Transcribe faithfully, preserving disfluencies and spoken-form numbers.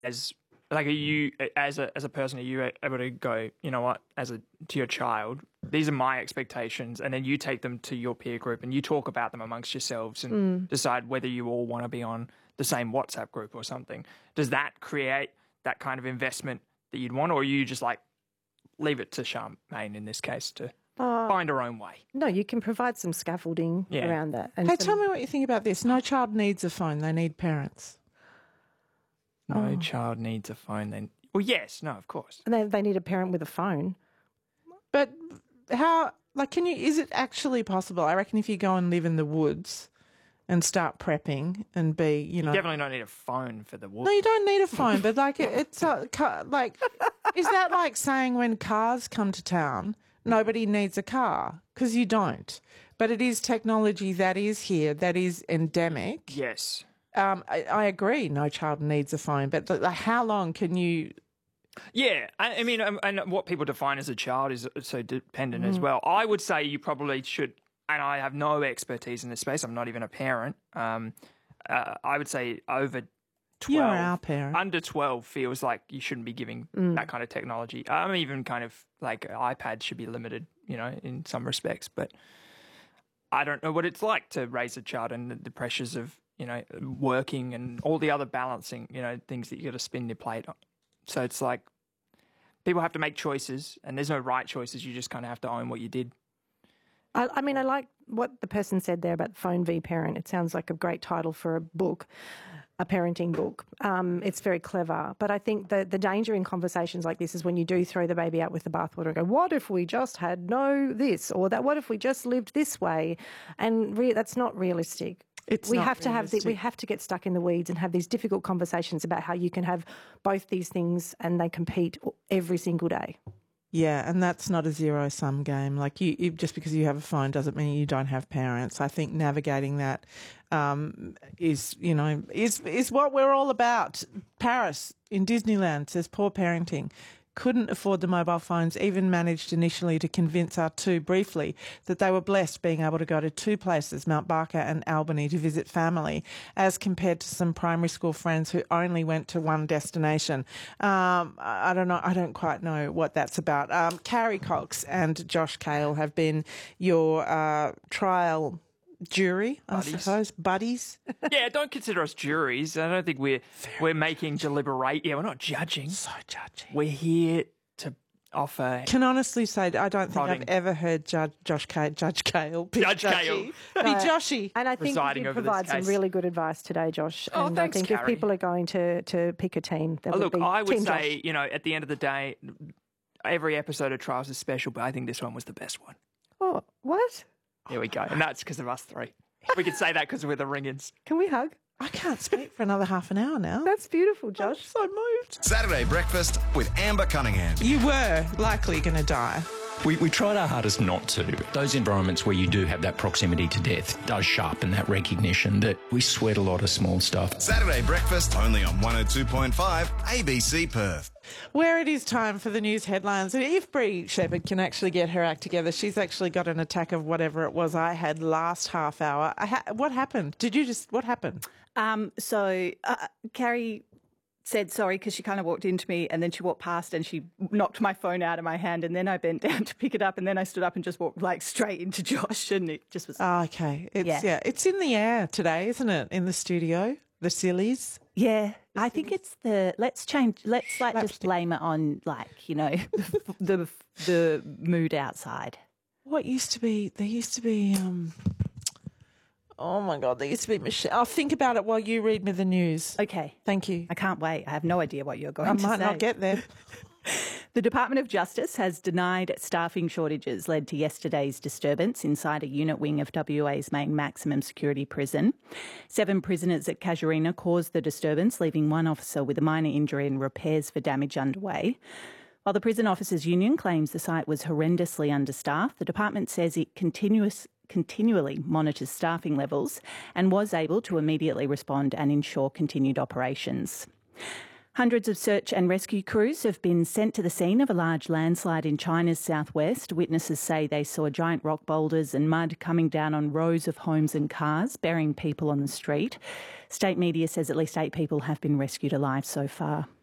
as like, are you as a as a person, are you able to go, you know what, as a to your child, these are my expectations, and then you take them to your peer group and you talk about them amongst yourselves and mm. decide whether you all want to be on the same WhatsApp group or something. Does that create that kind of investment that you'd want, or are you just like leave it to Charmaine in this case to uh, find her own way? No, you can provide some scaffolding yeah. around that. And hey, some... tell me what you think about this. No child needs a phone; they need parents. No oh. child needs a phone. Then, well, yes, no, of course. And they they need a parent with a phone. But how? Like, can you? Is it actually possible? I reckon if you go and live in the woods and start prepping and be, you know, you definitely don't need a phone for the woods. No, you don't need a phone. But like, it, it's uh, car, like, is that like saying when cars come to town, nobody needs a car? Because you don't. But it is technology that is here, that is endemic. Yes. Um, I, I agree. No child needs a phone, but like, how long can you? Yeah, I, I mean, um, and what people define as a child is so dependent mm. as well. I would say you probably should, and I have no expertise in this space. I'm not even a parent. Um, uh, I would say over twelve. You're our parent. Under twelve feels like you shouldn't be giving mm. that kind of technology. I'm even kind of like iPads should be limited, you know, in some respects. But I don't know what it's like to raise a child and the, the pressures of, you know, working and all the other balancing, you know, things that you got to spin your plate on. So it's like people have to make choices, and there's no right choices. You just kind of have to own what you did. I, I mean, I like what the person said there about Phone v Parent. It sounds like a great title for a book, a parenting book. Um, it's very clever. But I think the, the danger in conversations like this is when you do throw the baby out with the bathwater and go, what if we just had no this or that? What if we just lived this way? And re- that's not realistic. It's we not have to have the, we have to get stuck in the weeds and have these difficult conversations about how you can have both these things and they compete every single day. Yeah, and that's not a zero-sum game. Like, you, you, just because you have a phone doesn't mean you don't have parents. I think navigating that um, is, you know, is is what we're all about. Paris in Disneyland says poor parenting. Couldn't afford the mobile phones, even managed initially to convince our two briefly that they were blessed being able to go to two places, Mount Barker and Albany, to visit family, as compared to some primary school friends who only went to one destination. Um, I don't know. I don't quite know what that's about. Um, Carrie Cox and Josh Cale have been your uh, trial jury, buddies. I suppose, buddies. Yeah, don't consider us juries. I don't think we're Very we're making deliberate. Yeah, we're not judging. So judging. We're here to offer. Can honestly say I don't think prodding. I've ever heard Judge Josh Cale, Judge Cale, be Judge Cale, be Joshy. And I think you provide some really good advice today, Josh. Oh, and thanks, I think Carrie. if people are going to to pick a team, that oh, would look, be I would Team say, Josh. you know, at the end of the day, every episode of Trials is special, but I think this one was the best one. Oh, what? There we go, and that's because of us three. We could say that because we're the ringers. Can we hug? I can't speak for another half an hour now. That's beautiful, Josh. I'm so moved. Saturday breakfast with Amber Cunningham. You were likely going to die. We, we tried our hardest not to. Those environments where you do have that proximity to death does sharpen that recognition that we sweat a lot of small stuff. Saturday breakfast only on one oh two point five A B C Perth. Where it is time for the news headlines. And if Bree Shepherd can actually get her act together, she's actually got an attack of whatever it was I had last half hour. I ha- what happened? Did you just, what happened? Um, so uh, Carrie said sorry because she kind of walked into me and then she walked past and she knocked my phone out of my hand and then I bent down to pick it up and then I stood up and just walked like straight into Josh and it just was... Oh, okay. It's, yeah. yeah. It's in the air today, isn't it, in the studio? The sillies? Yeah, I think it's the, let's change, let's like just blame it on like, you know, the, the the mood outside. What used to be, there used to be, um, oh my God, there used to be Michelle. I'll think about it while you read me the news. Okay. Thank you. I can't wait. I have no idea what you're going I to say. might not get there. The Department of Justice has denied staffing shortages led to yesterday's disturbance inside a unit wing of W A's main maximum security prison. Seven prisoners at Casuarina caused the disturbance, leaving one officer with a minor injury and repairs for damage underway. While the Prison Officers Union claims the site was horrendously understaffed, the department says it continuous, continually monitors staffing levels and was able to immediately respond and ensure continued operations. Hundreds of search and rescue crews have been sent to the scene of a large landslide in China's southwest. Witnesses say they saw giant rock boulders and mud coming down on rows of homes and cars, burying people on the street. State media says at least eight people have been rescued alive so far.